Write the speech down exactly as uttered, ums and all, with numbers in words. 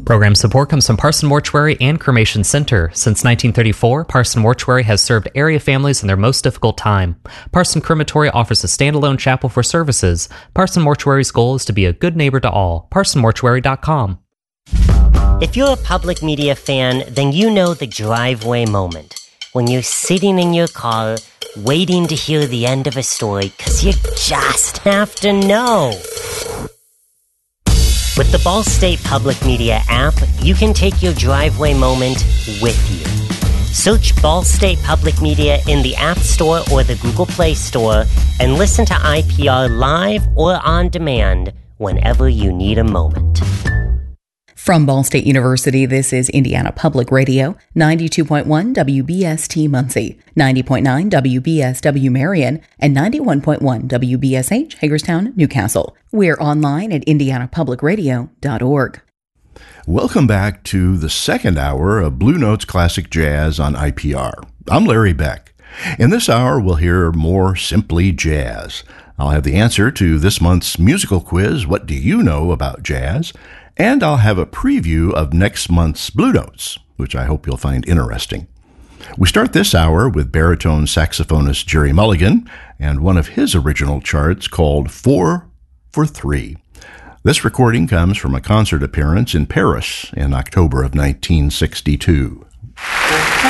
Program support comes from Parson Mortuary and Cremation Center. Since nineteen thirty-four, Parson Mortuary has served area families in their most difficult time. Parson Crematory offers a standalone chapel for services. Parson Mortuary's goal is to be a good neighbor to all. parson mortuary dot com. If you're a public media fan, then you know the driveway moment. When you're sitting in your car, waiting to hear the end of a story, because you just have to know. With the Ball State Public Media app, you can take your driveway moment with you. Search Ball State Public Media in the App Store or the Google Play Store and listen to I P R live or on demand whenever you need a moment. From Ball State University, this is Indiana Public Radio, ninety-two point one W B S T Muncie, ninety point nine W B S W Marion, and ninety-one point one W B S H Hagerstown, Newcastle. We're online at indiana public radio dot org. Welcome back to the second hour of Blue Notes Classic Jazz on I P R. I'm Larry Beck. In this hour, we'll hear more Simply Jazz. I'll have the answer to this month's musical quiz, What Do You Know About Jazz? And I'll have a preview of next month's Blue Notes, which I hope you'll find interesting. We start this hour with baritone saxophonist Jerry Mulligan and one of his original charts called Four for Three. This recording comes from a concert appearance in Paris in October of nineteen sixty-two.